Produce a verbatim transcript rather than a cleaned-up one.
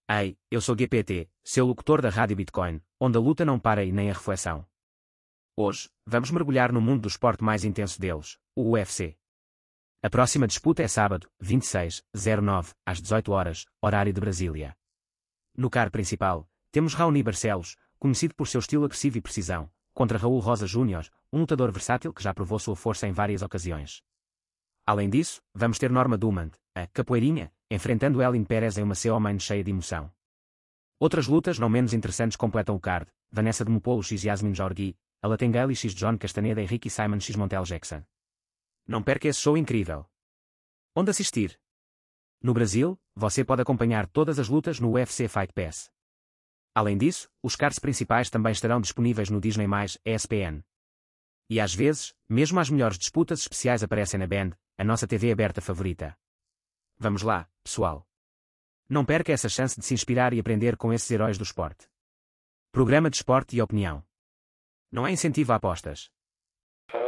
Ei, eu sou G P T, seu locutor da Rádio Bitcoin, onde a luta não para e nem a reflexão. Hoje, vamos mergulhar no mundo do esporte mais intenso deles, o U F C. A próxima disputa é sábado, vinte e seis de nove, às dezoito horas, horário de Brasília. No card principal, temos Raoni Barcelos, conhecido por seu estilo agressivo e precisão, contra Raul Rosa Júnior, um lutador versátil que já provou sua força em várias ocasiões. Além disso, vamos ter Norma Dumont, a capoeirinha, enfrentando Elin Pérez em uma C O main cheia de emoção. Outras lutas não menos interessantes completam o card: Vanessa Demopoulos x Yasmin Jauregui, Alatengaili x John Castaneda e Ricky Simon x Montel Jackson. Não perca esse show incrível. Onde assistir? No Brasil, você pode acompanhar todas as lutas no U F C Fight Pass. Além disso, os cards principais também estarão disponíveis no Disney mais, E S P N. E às vezes, mesmo as melhores disputas especiais aparecem na Band, a nossa T V aberta favorita. Vamos lá, pessoal. Não perca essa chance de se inspirar e aprender com esses heróis do esporte. Programa de esporte e opinião. Não é incentivo a apostas.